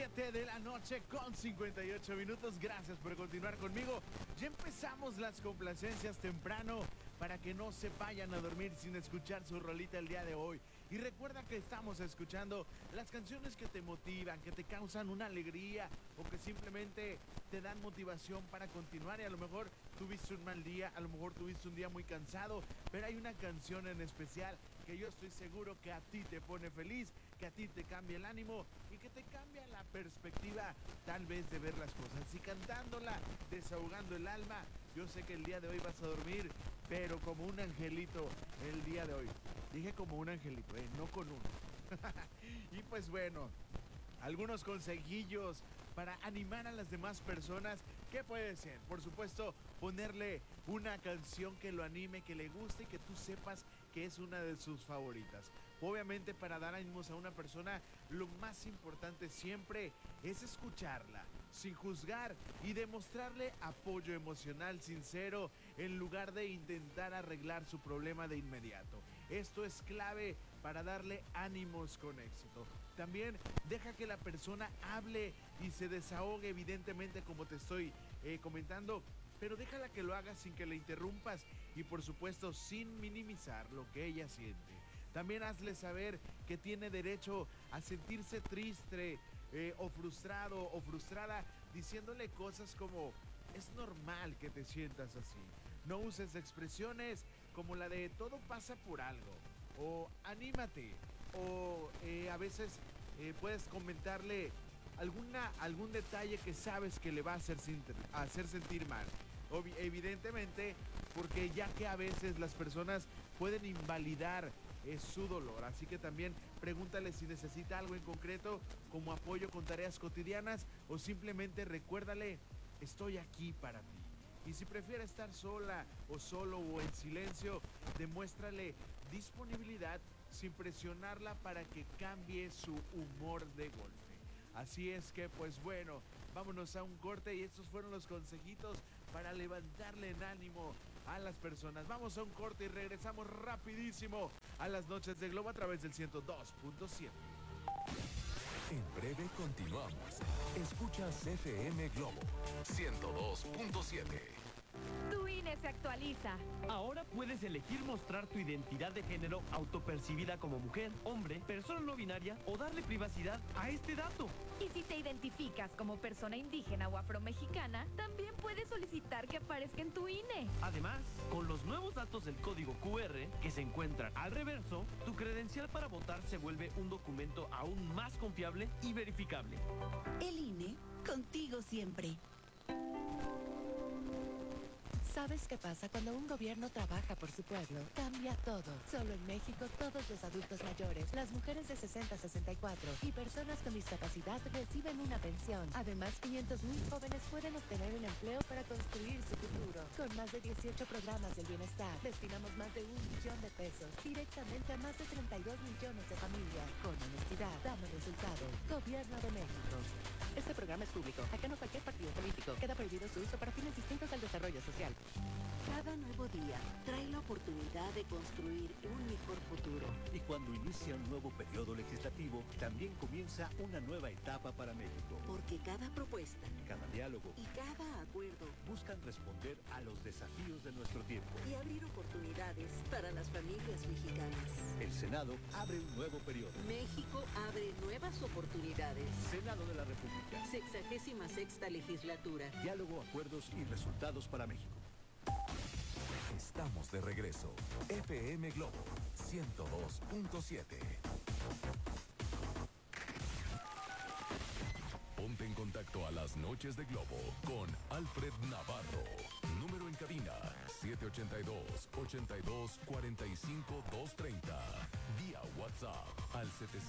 7 de la noche con 58 minutos. Gracias por continuar conmigo. Ya empezamos las complacencias temprano para que no se vayan a dormir sin escuchar su rolita el día de hoy. Y recuerda que estamos escuchando las canciones que te motivan, que te causan una alegría o que simplemente te dan motivación para continuar. Y a lo mejor tuviste un mal día, a lo mejor tuviste un día muy cansado, pero hay una canción en especial que yo estoy seguro que a ti te pone feliz, que a ti te cambia el ánimo y que te cambia la perspectiva tal vez de ver las cosas. Y cantándola, desahogando el alma, yo sé que el día de hoy vas a dormir, pero como un angelito el día de hoy. Dije como un angelito, no con uno. Y pues bueno, algunos consejillos para animar a las demás personas. ¿Qué puede ser? Por supuesto, ponerle una canción que lo anime, que le guste y que tú sepas que es una de sus favoritas. Obviamente, para dar ánimos a una persona, lo más importante siempre es escucharla, sin juzgar y demostrarle apoyo emocional sincero en lugar de intentar arreglar su problema de inmediato. Esto es clave para darle ánimos con éxito. También deja que la persona hable y se desahogue, evidentemente, como te estoy comentando, pero déjala que lo haga sin que le interrumpas y por supuesto sin minimizar lo que ella siente. También hazle saber que tiene derecho a sentirse triste o frustrado o frustrada, diciéndole cosas como: es normal que te sientas así. No uses expresiones como la de todo pasa por algo, o anímate, o a veces puedes comentarle algún detalle que sabes que le va a hacer sentir mal. Evidentemente, porque ya que a veces las personas pueden invalidar su dolor, así que también pregúntale si necesita algo en concreto, como apoyo con tareas cotidianas, o simplemente recuérdale: estoy aquí para ti. Y si prefiere estar sola o solo o en silencio, demuéstrale disponibilidad sin presionarla para que cambie su humor de golpe. Así es que, pues bueno, vámonos a un corte y estos fueron los consejitos para levantarle el ánimo a las personas. Vamos a un corte y regresamos rapidísimo a las noches de Globo a través del 102.7. En breve continuamos. Escuchas FM Globo 102.7. Tu INE se actualiza. Ahora puedes elegir mostrar tu identidad de género autopercibida como mujer, hombre, persona no binaria o darle privacidad a este dato. Y si te identificas como persona indígena o afromexicana, también puedes solicitar que aparezca en tu INE. Además, con los nuevos datos del código QR que se encuentran al reverso, tu credencial para votar se vuelve un documento aún más confiable y verificable. El INE, contigo siempre. ¿Sabes qué pasa cuando un gobierno trabaja por su pueblo? Cambia todo. Solo en México, todos los adultos mayores, las mujeres de 60 a 64 y personas con discapacidad reciben una pensión. Además, 500,000 jóvenes pueden obtener un empleo para construir su futuro. Con más de 18 programas del bienestar, destinamos más de 1 billón de pesos directamente a más de 32 millones de familias. Con honestidad, damos resultados. Gobierno de México. Este programa es público, ajeno a cualquier partido político. Queda prohibido su uso para fines distintos al desarrollo social. Cada nuevo día trae la oportunidad de construir un mejor futuro. Y cuando inicia un nuevo periodo legislativo, también comienza una nueva etapa para México. Porque cada propuesta, cada diálogo y cada acuerdo buscan responder a los desafíos de nuestro tiempo y abrir oportunidades para las familias mexicanas. El Senado abre un nuevo periodo. México abre nuevas oportunidades. Senado de la República. 66ª legislatura. Diálogo, acuerdos y resultados para México. Estamos de regreso. FM Globo 102.7. Ponte en contacto a las noches de Globo con Alfred Navarro. Número en cabina 782-82-45-230. Vía WhatsApp al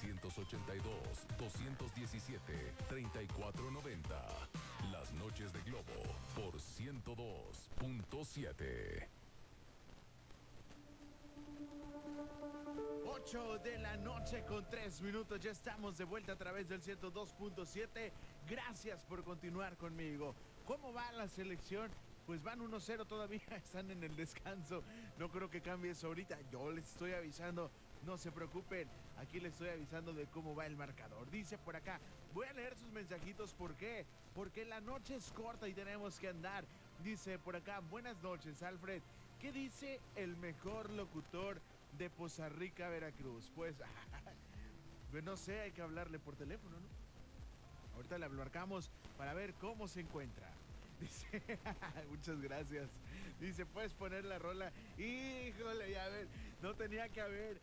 782-217-3490. Las noches de Globo por 102.7. 8 de la noche con 3 minutos. Ya estamos de vuelta a través del 102.7. Gracias por continuar conmigo. ¿Cómo va la selección? Pues van 1-0 todavía, están en el descanso. No creo que cambie eso ahorita. Yo les estoy avisando No se preocupen, aquí les estoy avisando de cómo va el marcador. Dice por acá, voy a leer sus mensajitos, ¿por qué? Porque la noche es corta y tenemos que andar. Dice por acá, buenas noches, Alfred. ¿Qué dice el mejor locutor de Poza Rica, Veracruz? Pues, pues no sé, hay que hablarle por teléfono, ¿no? Ahorita le marcamos para ver cómo se encuentra. Dice, muchas gracias. Dice, puedes poner la rola. Híjole, ya ver, no tenía que haber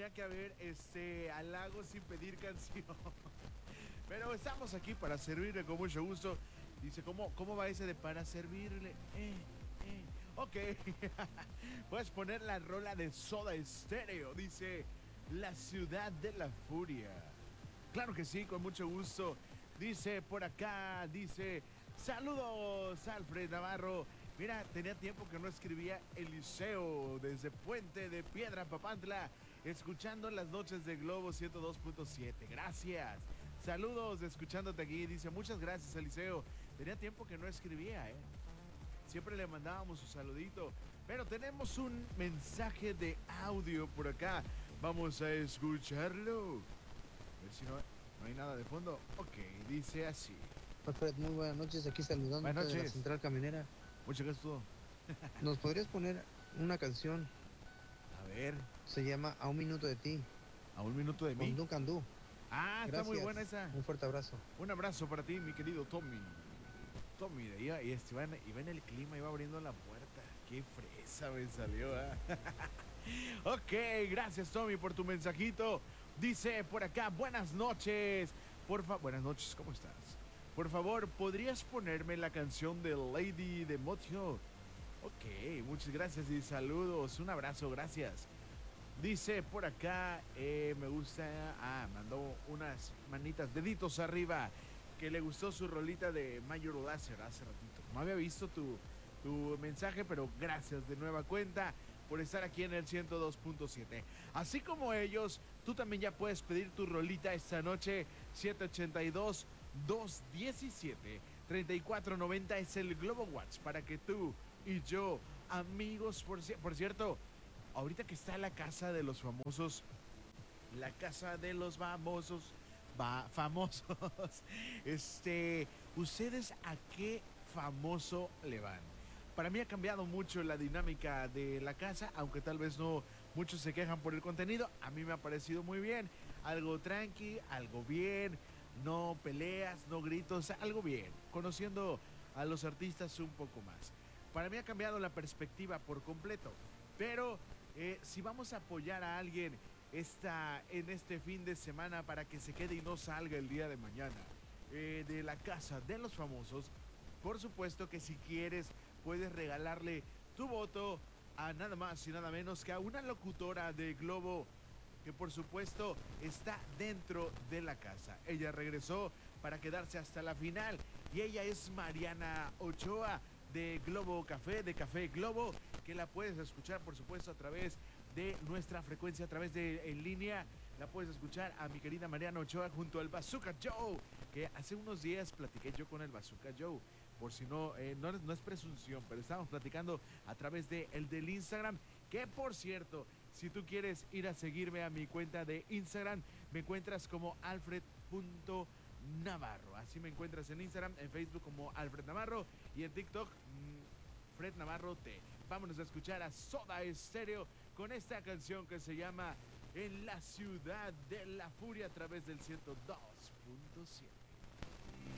halago sin pedir canción. Pero estamos aquí para servirle con mucho gusto. Dice, ¿cómo va ese de para servirle? Ok. Puedes poner la rola de Soda Stereo. Dice, La Ciudad de la Furia. Claro que sí, con mucho gusto. Dice por acá, dice, saludos, Alfred Navarro. Mira, tenía tiempo que no escribía. Eliseo, desde Puente de Piedra, Papantla, escuchando las noches de Globo 102.7. Gracias. Saludos, escuchándote aquí. Dice, muchas gracias, Eliseo. Tenía tiempo que no escribía, Siempre le mandábamos un saludito. Pero tenemos un mensaje de audio por acá. Vamos a escucharlo. A ver si no hay nada de fondo. Ok, dice así. Alfred, muy buenas noches. Aquí saludando buenas noches. De la Central Camionera. Muchas gracias. ¿Nos podrías poner una canción? A ver. Se llama A un minuto de ti. A un minuto de mí. Con Duncan Du. Ah, gracias. Está muy buena esa. Un fuerte abrazo. Un abrazo para ti, mi querido Tommy. Tommy, de ahí, y ven el clima, iba abriendo la puerta. Qué fresa me salió, Ok, gracias, Tommy, por tu mensajito. Dice por acá, buenas noches. Buenas noches, ¿cómo estás? Por favor, ¿podrías ponerme la canción de Lady de Motio? Ok, muchas gracias y saludos. Un abrazo, gracias. Dice por acá, me gusta... mandó unas manitas, deditos arriba, que le gustó su rolita de Major Lazer hace ratito. No había visto tu mensaje, pero gracias de nueva cuenta por estar aquí en el 102.7. Así como ellos, tú también ya puedes pedir tu rolita esta noche. 782-217-3490 es el Globo Watch para que tú y yo, amigos, por cierto, ahorita que está la casa de los famosos, la casa de los famosos, ¿ustedes a qué famoso le van? Para mí ha cambiado mucho la dinámica de la casa, aunque tal vez no muchos se quejan por el contenido. A mí me ha parecido muy bien, algo tranqui, algo bien, no peleas, no gritos, algo bien, conociendo a los artistas un poco más. Para mí ha cambiado la perspectiva por completo, pero si vamos a apoyar a alguien en este fin de semana para que se quede y no salga el día de mañana de la casa de los famosos, por supuesto que si quieres puedes regalarle tu voto a nada más y nada menos que a una locutora de Globo que por supuesto está dentro de la casa. Ella regresó para quedarse hasta la final y ella es Mariana Ochoa de Globo Café, de Café Globo, que la puedes escuchar por supuesto a través de nuestra frecuencia, a través de en línea. La puedes escuchar a mi querida Mariana Ochoa junto al Bazooka Joe, que hace unos días platiqué yo con el Bazooka Joe. Por si no es presunción, pero estábamos platicando a través del Instagram, que por cierto, si tú quieres ir a seguirme a mi cuenta de Instagram, me encuentras como alfred.navarro. Así me encuentras en Instagram, en Facebook como Alfred Navarro y en TikTok, Fred Navarro T. Vámonos a escuchar a Soda Stereo con esta canción que se llama En la Ciudad de la Furia a través del 102.7.